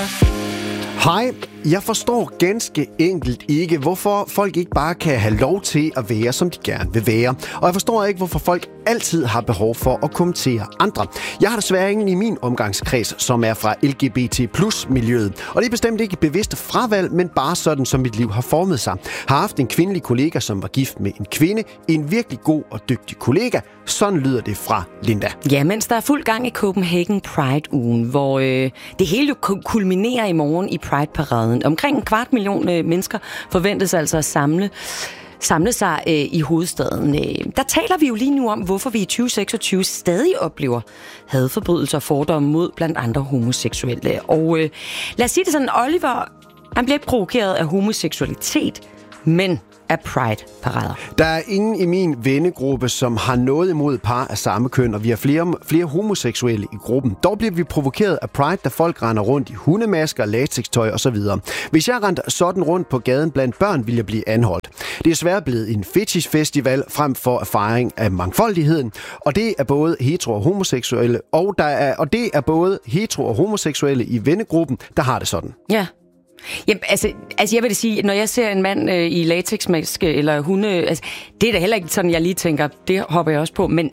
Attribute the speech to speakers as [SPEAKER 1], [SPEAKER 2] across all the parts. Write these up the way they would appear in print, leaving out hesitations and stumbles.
[SPEAKER 1] Hej, jeg forstår ganske enkelt ikke, hvorfor folk ikke bare kan have lov til at være, som de gerne vil være. Og jeg forstår ikke, hvorfor folk altid har behov for at kommentere andre. Jeg har desværre ingen i min omgangskreds, som er fra LGBT+-miljøet. Og det er bestemt ikke bevidst fravalg, men bare sådan, som mit liv har formet sig. Har haft en kvindelig kollega, som var gift med en kvinde. En virkelig god og dygtig kollega. Sådan lyder det fra Linda.
[SPEAKER 2] Ja, mens der er fuld gang i Copenhagen Pride-ugen, hvor det hele jo kulminerer i morgen i Pride-paraden. Omkring 250.000 mennesker forventes altså at samle sig i hovedstaden. Der taler vi jo lige nu om, hvorfor vi i 2026 stadig oplever hadforbrydelser og fordomme mod blandt andre homoseksuelle. Og lad os sige det sådan, Oliver, han bliver provokeret af homoseksualitet, men af Pride-parader.
[SPEAKER 1] Der er ingen i min vennegruppe, som har noget imod par af samme køn, og vi har flere homoseksuelle i gruppen. Dog bliver vi provokeret af Pride, da folk render rundt i hundemasker, latextøj osv. Hvis jeg rendte sådan rundt på gaden blandt børn, ville jeg blive anholdt. Det er desværre blevet en fetish-festival frem for erfaring af mangfoldigheden, og det er både hetero og homoseksuelle, og det er både hetero og homoseksuelle i vennegruppen, der har det sådan.
[SPEAKER 2] Ja. Jamen, altså jeg vil sige, når jeg ser en mand i latexmaske eller hunde, altså, det er da heller ikke sådan, jeg lige tænker, det hopper jeg også på, men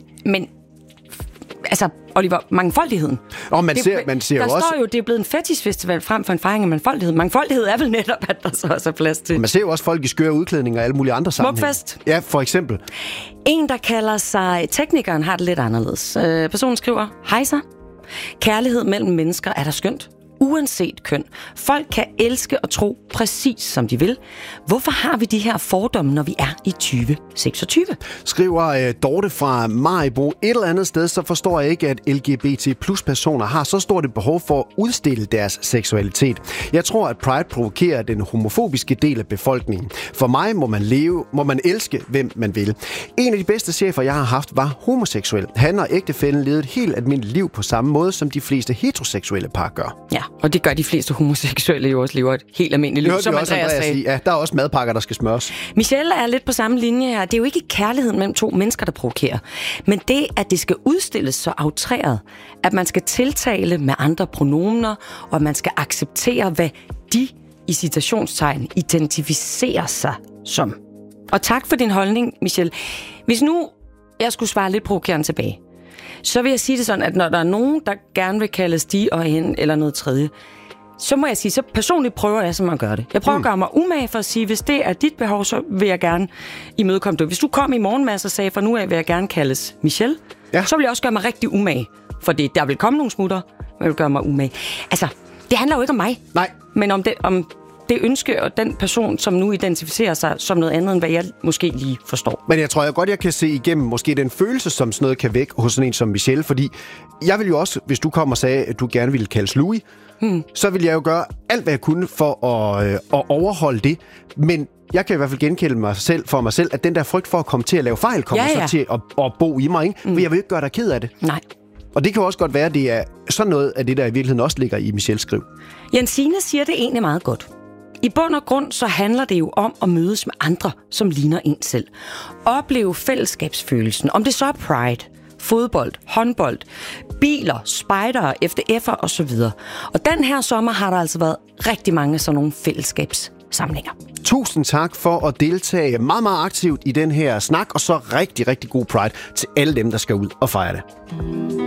[SPEAKER 2] altså, Oliver, mangfoldigheden.
[SPEAKER 1] Og man ser
[SPEAKER 2] der
[SPEAKER 1] jo også...
[SPEAKER 2] står jo, det er blevet en fetishfestival frem for en fejring af mangfoldighed. Mangfoldighed er vel netop, at der så også er plads til.
[SPEAKER 1] Man ser jo også folk i skøre udklædninger og alle mulige andre sammenhænge.
[SPEAKER 2] Smukfest.
[SPEAKER 1] Ja, for eksempel.
[SPEAKER 2] En, der kalder sig teknikeren, har det lidt anderledes. Personen skriver, hej så. Kærlighed mellem mennesker er der skønt. Uanset køn. Folk kan elske og tro præcis som de vil. Hvorfor har vi de her fordomme, når vi er i 2026?
[SPEAKER 1] Skriver Dorte fra Maribo. Et eller andet sted, så forstår jeg ikke, at LGBT+-personer har så stort et behov for at udstille deres seksualitet. Jeg tror, at Pride provokerer den homofobiske del af befolkningen. For mig må man elske, hvem man vil. En af de bedste chefer, jeg har haft, var homoseksuel. Han og ægtefællen levede et helt almindeligt liv på samme måde, som de fleste heteroseksuelle par gør.
[SPEAKER 2] Ja, og det gør de fleste homoseksuelle jo også, lever et helt almindeligt liv, som Andreas sagde.
[SPEAKER 1] Ja, der er også madpakker, der skal smøres.
[SPEAKER 2] Michelle er lidt på samme linje her. Det er jo ikke kærligheden mellem to mennesker, der provokerer, men det, at det skal udstilles så aftræret, at man skal tiltale med andre pronomener, og at man skal acceptere, hvad de i citationstegn identificerer sig som. Og tak for din holdning, Michelle. Hvis nu jeg skulle svare lidt provokerende tilbage, så vil jeg sige det sådan, at når der er nogen, der gerne vil kaldes de og hende eller noget tredje, så må jeg sige, så personligt prøver jeg som at gøre det. Jeg prøver at gøre mig umage for at sige, hvis det er dit behov, så vil jeg gerne imødekomme det. Hvis du kom i morgen, Mads, og sagde, for nu af vil jeg gerne kaldes Michelle, så vil jeg også gøre mig rigtig umage. For der vil komme nogle smutter, men jeg vil gøre mig umage. Altså, det handler jo ikke om mig.
[SPEAKER 1] Nej.
[SPEAKER 2] Men om det ønske og den person, som nu identificerer sig som noget andet, end hvad jeg måske lige forstår.
[SPEAKER 1] Men jeg tror jeg kan se igennem måske den følelse, som sådan noget kan vække hos sådan en som Michelle, fordi jeg vil jo også, hvis du kom og sagde, at du gerne ville kaldes Louis, så vil jeg jo gøre alt, hvad jeg kunne for at overholde det, men jeg kan i hvert fald genkende mig selv, at den der frygt for at komme til at lave fejl, kommer så til at bo i mig, ikke? For jeg vil ikke gøre dig ked af det.
[SPEAKER 2] Nej.
[SPEAKER 1] Og det kan også godt være, at det er sådan noget af det, der i virkeligheden også ligger i Michelles skriv.
[SPEAKER 2] Jensine siger det egentlig meget godt. I bund og grund så handler det jo om at mødes med andre, som ligner en selv. Opleve fællesskabsfølelsen, om det så er Pride, fodbold, håndbold, biler, spejdere, FDF'er osv. Og den her sommer har der altså været rigtig mange sådan nogle fællesskabssamlinger.
[SPEAKER 1] Tusind tak for at deltage meget, meget aktivt i den her snak, og så rigtig, rigtig god Pride til alle dem, der skal ud og fejre det.